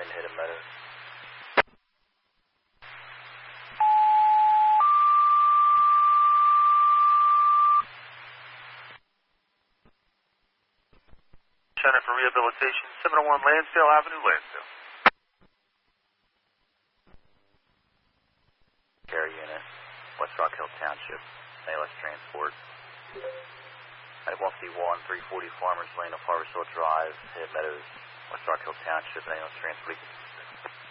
in Hidden Meadows. Center for Rehabilitation, 701 Lansdale Avenue, Lansdale. Care Unit, West Rock Hill Township, ALS Transport. At 151, 340 Farmers Lane of Harvest Hill Drive, Hidden Meadows, West Rock Hill Township, ALS Transport.